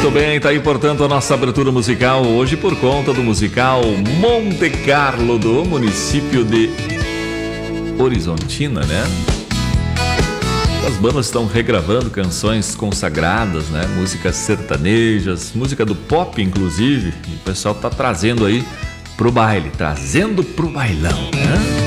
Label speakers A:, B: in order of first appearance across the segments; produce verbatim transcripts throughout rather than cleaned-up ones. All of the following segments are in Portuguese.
A: Muito bem, tá aí, portanto, a nossa abertura musical hoje por conta do musical Monte Carlo, do município de Horizontina, né? As bandas estão regravando canções consagradas, né? Músicas sertanejas, música do pop, inclusive. E o pessoal tá trazendo aí pro baile, trazendo pro bailão, né?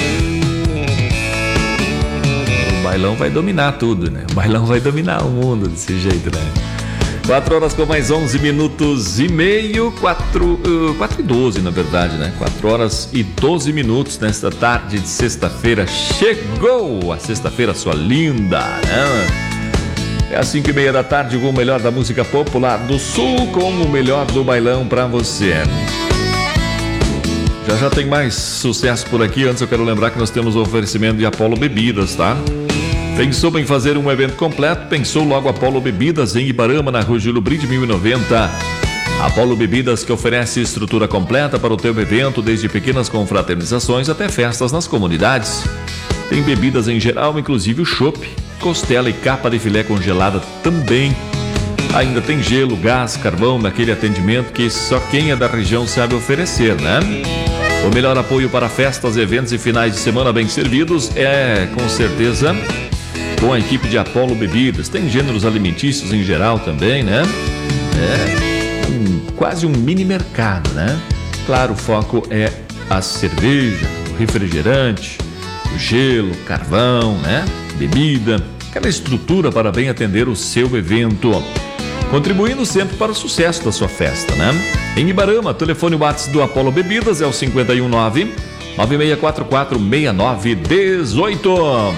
A: O bailão vai dominar tudo, né? O bailão vai dominar o mundo desse jeito, né? quatro horas com mais onze minutos e meio, quatro, uh, quatro e doze na verdade, né? quatro horas e doze minutos nesta tarde de sexta-feira. Chegou a sexta-feira, sua linda, né? É às cinco e meia da tarde com o melhor da música popular do Sul, com o melhor do bailão pra você. Já já tem mais sucesso por aqui. Antes eu quero lembrar que nós temos o oferecimento de Apollo Bebidas, tá? Pensou em fazer um evento completo? Pensou logo Apollo Bebidas em Ibarama, na Rua Júlio Brinde, mil e noventa. Apollo Bebidas, que oferece estrutura completa para o teu evento, desde pequenas confraternizações até festas nas comunidades. Tem bebidas em geral, inclusive o chopp, costela e capa de filé congelada também. Ainda tem gelo, gás, carvão, naquele atendimento que só quem é da região sabe oferecer, né? O melhor apoio para festas, eventos e finais de semana bem servidos é, com certeza, com a equipe de Apollo Bebidas. Tem gêneros alimentícios em geral também, né? É um, quase um mini mercado, né? Claro, o foco é a cerveja, o refrigerante, o gelo, carvão, né? Bebida, aquela estrutura para bem atender o seu evento, contribuindo sempre para o sucesso da sua festa, né? Em Ibarama, telefone WhatsApp do Apollo Bebidas é o cinco um nove, nove seis quatro quatro, seis nove um oito.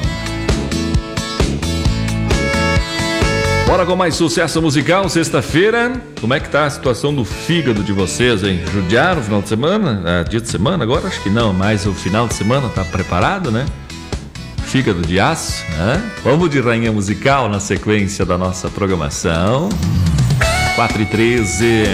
A: Bora com mais sucesso musical, sexta-feira. Como é que tá a situação do fígado de vocês, hein? Judiaram no final de semana? É, dia de semana agora? Acho que não, mas o final de semana tá preparado, né? Fígado de aço, né? Vamos de rainha musical na sequência da nossa programação. quatro e treze.